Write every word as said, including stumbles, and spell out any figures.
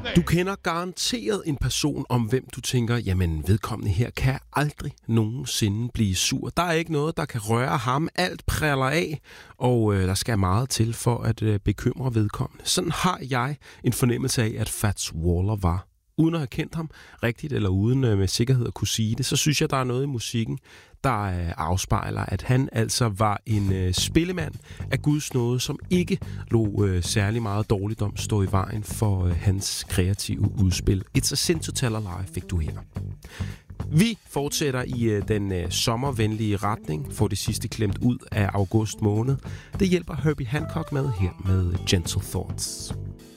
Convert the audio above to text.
Du kender garanteret en person, om hvem du tænker, jamen vedkommende her kan aldrig nogensinde blive sur. Der er ikke noget, der kan røre ham. Alt præller af, og øh, der skal meget til for at øh, bekymre vedkommende. Sådan har jeg en fornemmelse af, at Fats Waller var. Uden at have kendt ham rigtigt, eller uden øh, med sikkerhed at kunne sige det, så synes jeg, der er noget i musikken, der øh, afspejler, at han altså var en øh, spillemand af Guds nåde, som ikke lå øh, særlig meget dårligdom stå i vejen for øh, hans kreative udspil. It's a Sin to Tell a Lie fik du her. Vi fortsætter i øh, den øh, sommervenlige retning, får det sidste klemt ud af august måned. Det hjælper Herbie Hancock med her med Gentle Thoughts.